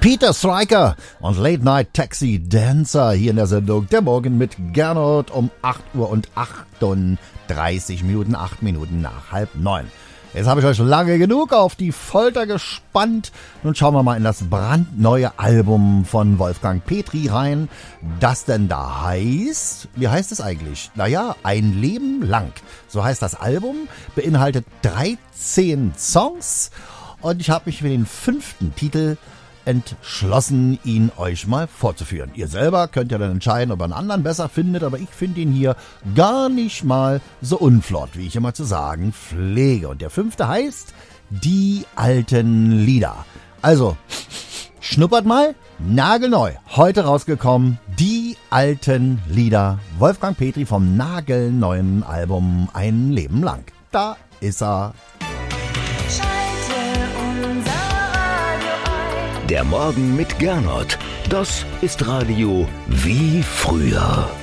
Peter Striker und Late Night Taxi Dancer hier in der Sendung Der Morgen mit Gernot um 8 Uhr und 38 Minuten, 8 Minuten nach 8:30. Jetzt habe ich euch lange genug auf die Folter gespannt. Nun schauen wir mal in das brandneue Album von Wolfgang Petri rein, das denn da heißt, wie heißt es eigentlich? Naja, Ein Leben lang. So heißt das Album, beinhaltet 13 Songs und ich habe mich für den 5. Titel entschlossen, ihn euch mal vorzuführen. Ihr selber könnt ja dann entscheiden, ob ihr einen anderen besser findet, aber ich finde ihn hier gar nicht mal so unflott, wie ich immer zu sagen pflege. Und der 5. heißt Die alten Lieder. Also, schnuppert mal, nagelneu, heute rausgekommen, Die alten Lieder. Wolfgang Petri vom nagelneuen Album Ein Leben lang. Da ist er. Der Morgen mit Gernot. Das ist Radio wie früher.